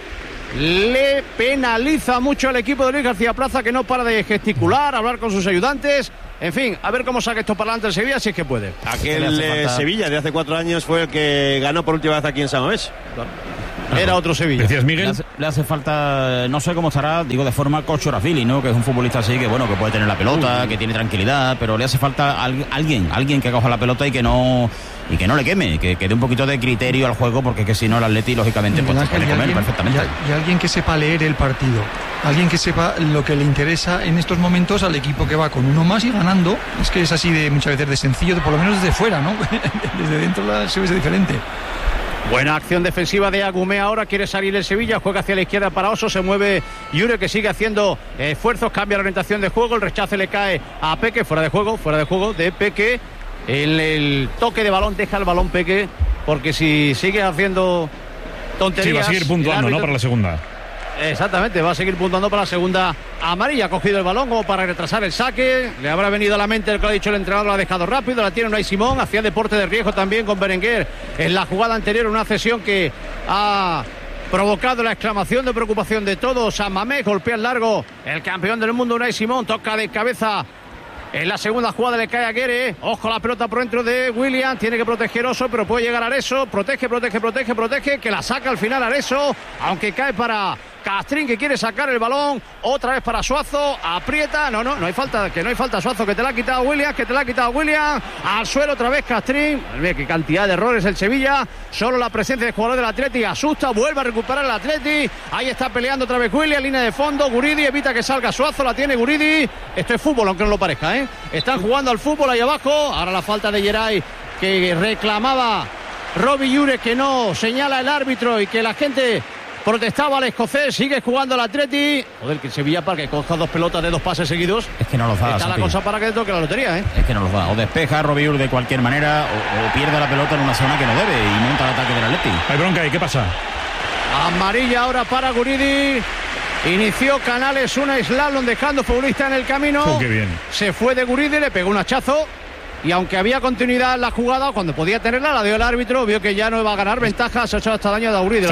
le penaliza mucho al equipo de Luis García Plaza, que no para de gesticular, hablar con sus ayudantes. En fin, a ver cómo saca esto para adelante el Sevilla, si es que puede. Aquel Sevilla de hace 4 años fue el que ganó por última vez aquí en San Mamés. Era otro Sevilla. ¿Decías, Miguel? Le hace falta, no sé cómo estará, digo de forma Cochorafili, ¿no? Que es un futbolista así que, bueno, que puede tener la pelota, que tiene tranquilidad, pero le hace falta alguien que coja la pelota y que no le queme, que dé un poquito de criterio al juego, porque que si no el Atleti, lógicamente, pues se puede comer perfectamente. Y alguien que sepa leer el partido, alguien que sepa lo que le interesa en estos momentos al equipo que va con uno más y ganando. Es que es así de muchas veces de sencillo, por lo menos desde fuera, ¿no? Desde dentro se ve diferente. Buena acción defensiva de Agumé, ahora quiere salir el Sevilla, juega hacia la izquierda para Oso, se mueve Yure, que sigue haciendo esfuerzos, cambia la orientación de juego, el rechace le cae a Peque, fuera de juego de Peque. El toque de balón, deja el balón Peque, porque si sigue haciendo tonterías... Sí, va a seguir puntuando, ¿no? Para la segunda. Exactamente, va a seguir puntuando para la segunda amarilla. Ha cogido el balón como para retrasar el saque. Le habrá venido a la mente el que ha dicho el entrenador, lo ha dejado rápido. La tiene Unai Simón, hacía deporte de riesgo también con Berenguer en la jugada anterior, una cesión que ha provocado la exclamación de preocupación de todos. San Mamés golpea el largo, el campeón del mundo Unai Simón, toca de cabeza. En la segunda jugada le cae a Guerre. Ojo, la pelota por dentro de William. Tiene que proteger Oso, pero puede llegar Areso. Protege, que la saca al final Areso, aunque cae para Castrín que quiere sacar el balón, otra vez para Suazo, aprieta, no hay falta, Suazo, que te la ha quitado Williams, al suelo otra vez Castrín. Mira qué cantidad de errores el Sevilla, solo la presencia del jugador del Atleti asusta, vuelve a recuperar el Atleti, ahí está peleando otra vez Williams, línea de fondo, Guridi evita que salga Suazo, la tiene Guridi, esto es fútbol aunque no lo parezca, están jugando al fútbol ahí abajo, ahora la falta de Geray que reclamaba Robbie Jure, que no señala el árbitro y que la gente protestaba al escocés, sigue jugando el Atleti. Joder, que Sevilla para que coja 2 pelotas de 2 pases seguidos. Es que no los da. Está la cosa para que toque la lotería, Es que no los da. O despeja a Robiur de cualquier manera o pierde la pelota en una zona que no debe y monta el ataque del Atleti. Hay bronca ahí, ¿qué pasa? Amarilla ahora para Guridi. Inició Canales una slalom dejando futbolista en el camino. Qué bien. Se fue de Guridi, le pegó un hachazo. Y aunque había continuidad en la jugada, cuando podía tenerla, la dio el árbitro, vio que ya no iba a ganar ventaja, se ha hecho hasta daño a Guridi.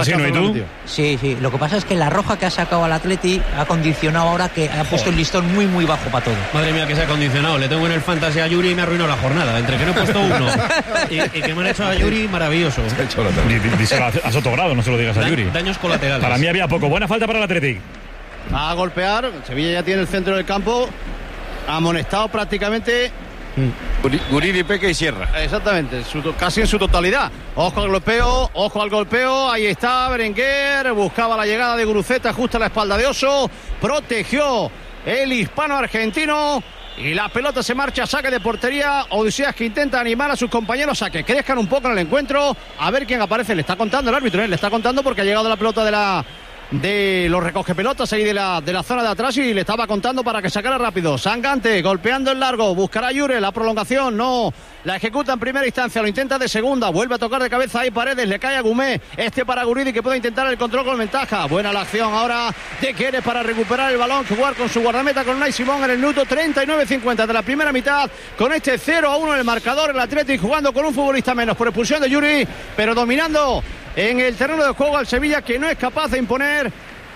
Sí, lo que pasa es que la roja que ha sacado al Atleti ha condicionado ahora, que ha puesto el listón muy, muy bajo para todo. Madre mía, que se ha condicionado. Le tengo en el fantasy a Yuri y me arruinó la jornada. Entre que no he puesto uno y que me han hecho a Yuri, maravilloso. Díselo a Sotogrado, no se lo digas a Yuri. Daños colaterales. Para mí había poco. Buena falta para el Atleti. A golpear, Sevilla ya tiene el centro del campo, amonestado prácticamente. Guridi, Peque y Sierra. Exactamente, casi en su totalidad. Ojo al golpeo, ahí está Berenguer, buscaba la llegada de Guruceta justo a la espalda de Oso, protegió el hispano-argentino y la pelota se marcha a saque de portería. Odiseas que intenta animar a sus compañeros a que crezcan un poco en el encuentro, a ver quién aparece. Le está contando el árbitro, le está contando porque ha llegado la pelota de los recoge pelotas ahí de la zona de atrás y le estaba contando para que sacara rápido. Sangante golpeando el largo, buscará Jure la prolongación, no la ejecuta en primera instancia, lo intenta de segunda, vuelve a tocar de cabeza ahí Paredes, le cae a Gumé, para Guridi que puede intentar el control con ventaja. Buena la acción ahora de Queres para recuperar el balón, jugar con su guardameta con Unai Simón en el minuto 39-50 de la primera mitad, con este 0-1 en el marcador. El Atlético jugando con un futbolista menos por expulsión de Jure, pero dominando en el terreno de juego al Sevilla, que no es capaz de imponer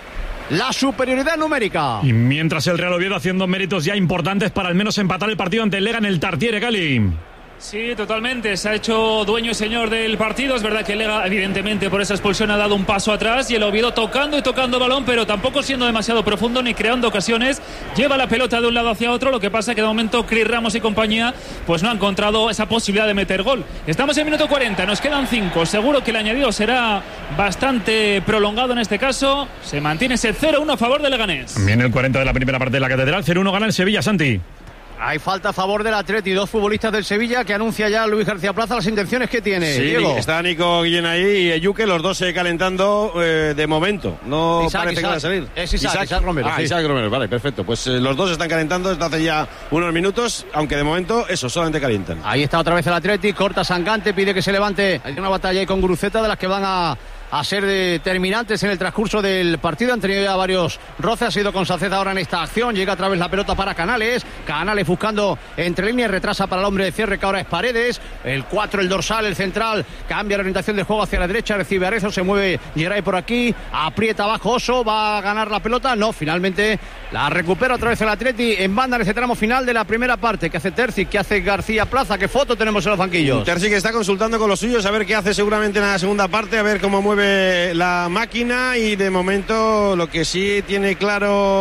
la superioridad numérica. Y mientras el Real Oviedo haciendo méritos ya importantes para al menos empatar el partido ante el Lega en el Tartiere, Cali. Sí, totalmente. Se ha hecho dueño y señor del partido. Es verdad que Lega, evidentemente, por esa expulsión ha dado un paso atrás y el Oviedo tocando balón, pero tampoco siendo demasiado profundo ni creando ocasiones. Lleva la pelota de un lado hacia otro. Lo que pasa que de momento Cris Ramos y compañía pues no han encontrado esa posibilidad de meter gol. Estamos en minuto 40, nos quedan 5. Seguro que el añadido será bastante prolongado en este caso. Se mantiene ese 0-1 a favor de Leganés. Viene el 40 de la primera parte de la Catedral. 0-1 gana el Sevilla, Santi. Hay falta a favor del Atleti, 2 futbolistas del Sevilla que anuncia ya Luis García Plaza las intenciones que tiene. Sí, Diego. Está Nico Guillén ahí y Eyuke, los dos calentando de momento. No parece que van a salir. Es Isaac Romero. Sí. Isaac Romero, vale, perfecto. Pues los dos están calentando desde hace ya unos minutos, aunque de momento eso, solamente calientan. Ahí está otra vez el Atleti, corta Sangante, pide que se levante. Hay una batalla ahí con Guruceta de las que van a ser determinantes en el transcurso del partido. Han tenido ya varios roces, ha sido con Sánchez ahora en esta acción, llega a través la pelota para Canales buscando entre líneas, retrasa para el hombre de cierre que ahora es Paredes, el 4 el dorsal, el central, cambia la orientación del juego hacia la derecha, recibe Arezzo, se mueve Geray por aquí, aprieta abajo Oso, va a ganar la pelota, no, finalmente la recupera otra vez el Atleti en banda en ese tramo final de la primera parte. ¿Qué hace Terzi? ¿Qué hace García Plaza? ¿Qué foto tenemos en los banquillos? Terzi que está consultando con los suyos a ver qué hace seguramente en la segunda parte, a ver cómo mueve la máquina, y de momento lo que sí tiene claro